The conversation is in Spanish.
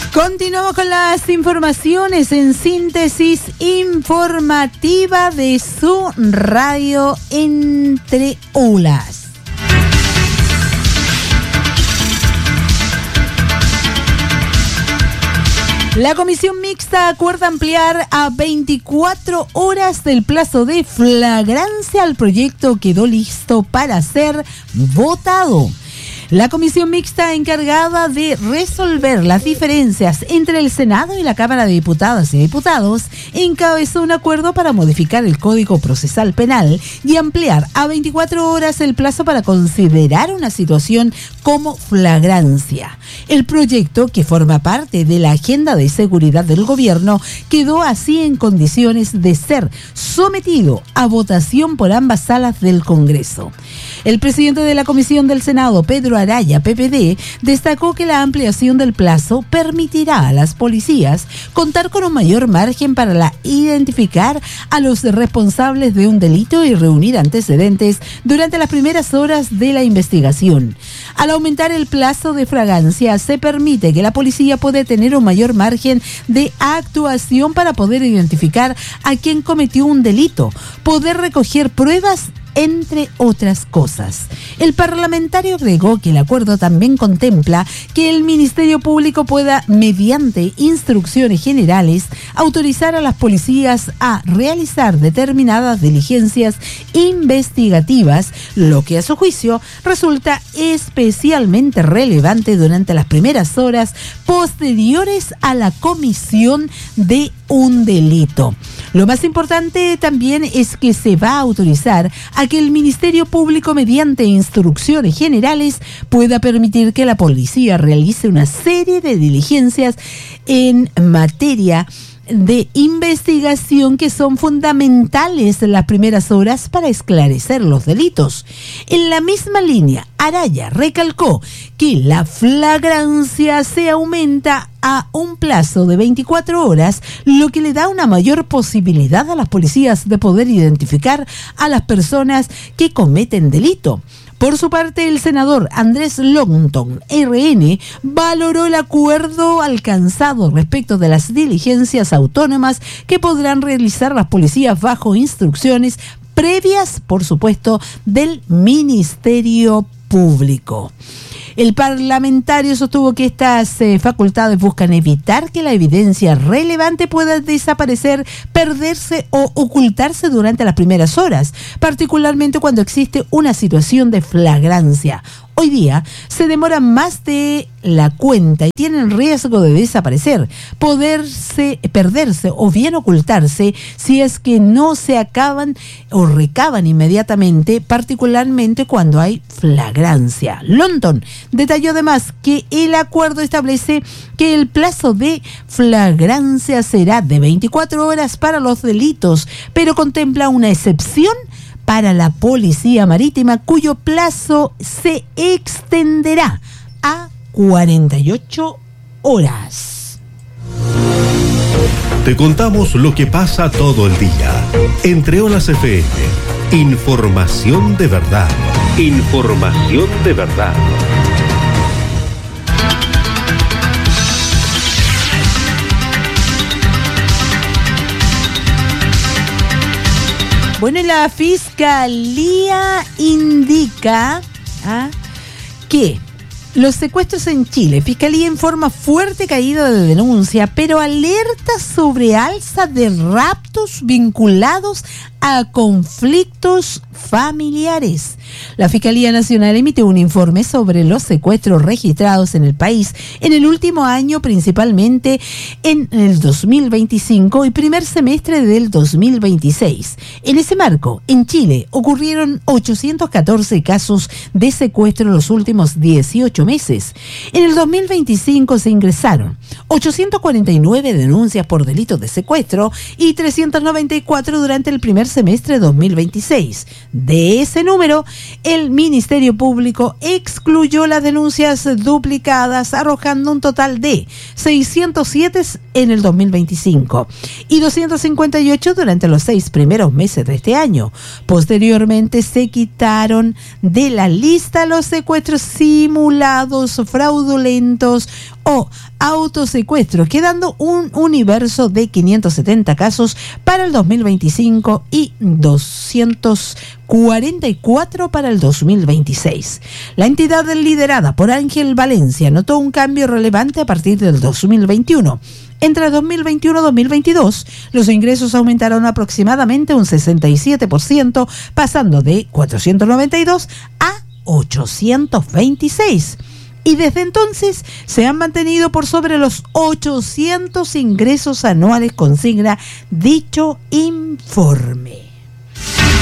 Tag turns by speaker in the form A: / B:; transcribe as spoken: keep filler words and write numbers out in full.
A: Continuamos con las informaciones en síntesis informativa de su radio Entre Olas. La comisión mixta acuerda ampliar a veinticuatro horas el plazo de flagrancia al proyecto que quedó listo para ser votado. La comisión mixta encargada de resolver las diferencias entre el Senado y la Cámara de Diputadas y Diputados encabezó un acuerdo para modificar el Código Procesal Penal y ampliar a veinticuatro horas el plazo para considerar una situación como flagrancia. El proyecto, que forma parte de la agenda de seguridad del gobierno, quedó así en condiciones de ser sometido a votación por ambas salas del Congreso. El presidente de la Comisión del Senado, Pedro Araya, P P D, destacó que la ampliación del plazo permitirá a las policías contar con un mayor margen para la identificar a los responsables de un delito y reunir antecedentes durante las primeras horas de la investigación. Al aumentar el plazo de flagrancia, se permite que la policía pueda tener un mayor margen de actuación para poder identificar a quien cometió un delito, poder recoger pruebas, entre otras cosas. El parlamentario agregó que el acuerdo también contempla que el Ministerio Público pueda, mediante instrucciones generales, autorizar a las policías a realizar determinadas diligencias investigativas, lo que a su juicio resulta especialmente relevante durante las primeras horas posteriores a la comisión de un delito. Lo más importante también es que se va a autorizar a que el Ministerio Público, mediante instrucciones generales, pueda permitir que la policía realice una serie de diligencias en materia de investigación que son fundamentales en las primeras horas para esclarecer los delitos. En la misma línea, Araya recalcó que la flagrancia se aumenta a un plazo de veinticuatro horas, lo que le da una mayor posibilidad a las policías de poder identificar a las personas que cometen delito. Por su parte, el senador Andrés Longton, R N, valoró el acuerdo alcanzado respecto de las diligencias autónomas que podrán realizar las policías bajo instrucciones previas, por supuesto, del Ministerio Público. El parlamentario sostuvo que estas eh, facultades buscan evitar que la evidencia relevante pueda desaparecer, perderse o ocultarse durante las primeras horas, particularmente cuando existe una situación de flagrancia. Hoy día se demoran más de la cuenta y tienen riesgo de desaparecer, poderse, perderse o bien ocultarse si es que no se acaban o recaban inmediatamente, particularmente cuando hay flagrancia. London detalló además que el acuerdo establece que el plazo de flagrancia será de veinticuatro horas para los delitos, pero contempla una excepción para la Policía Marítima, cuyo plazo se extenderá a cuarenta y ocho horas.
B: Te contamos lo que pasa todo el día. Entre Olas F M, información de verdad. Información de verdad.
A: Bueno, la Fiscalía indica ¿ah? que los secuestros en Chile, Fiscalía informa fuerte caída de denuncia, pero alerta sobre alza de raptos vinculados a conflictos familiares. La Fiscalía Nacional emitió un informe sobre los secuestros registrados en el país en el último año, principalmente en el dos mil veinticinco y primer semestre del dos mil veintiséis. En ese marco, en Chile ocurrieron ochocientos catorce casos de secuestro en los últimos dieciocho meses. En el dos mil veinticinco se ingresaron ochocientas cuarenta y nueve denuncias por delitos de secuestro y trescientas noventa y cuatro durante el primer semestre dos mil veintiséis. De ese número, el Ministerio Público excluyó las denuncias duplicadas, arrojando un total de seiscientos siete en el dos mil veinticinco y doscientos cincuenta y ocho durante los seis primeros meses de este año. Posteriormente se quitaron de la lista los secuestros simulados hurtados fraudulentos o autosecuestros, quedando un universo de quinientos setenta casos para el dos mil veinticinco y doscientos cuarenta y cuatro para el dos mil veintiséis. La entidad liderada por Ángel Valencia notó un cambio relevante a partir del dos mil veintiuno. Entre dos mil veintiuno y dos mil veintidós, los ingresos aumentaron aproximadamente un sesenta y siete por ciento, pasando de cuatrocientos noventa y dos a ochocientos veintiséis. Y desde entonces se han mantenido por sobre los ochocientos ingresos anuales, consigna dicho informe.